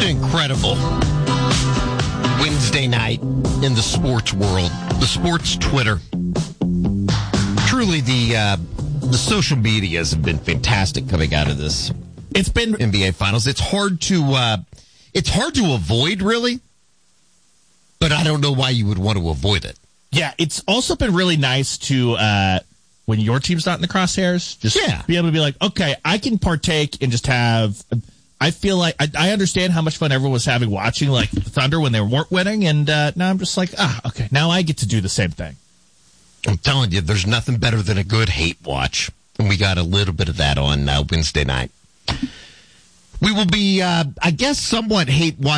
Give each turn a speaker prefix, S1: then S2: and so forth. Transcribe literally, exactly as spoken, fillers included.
S1: Incredible Wednesday night in the sports world, the sports Twitter. Truly, the uh, the social medias have been fantastic coming out of this.
S2: It's been
S1: N B A Finals. It's hard to uh, it's hard to avoid, really, but I don't know why you would want to avoid it.
S2: Yeah, it's also been really nice to uh, when your team's not in the crosshairs, just
S1: yeah.
S2: be able to be like, okay, I can partake and just have. I feel like I, I understand how much fun everyone was having watching like Thunder when they weren't winning, and uh, now I'm just like, ah, okay, now I get to do the same thing.
S1: I'm telling you, there's nothing better than a good hate watch, and we got a little bit of that on uh, Wednesday night. We will be, uh, I guess, somewhat hate watching.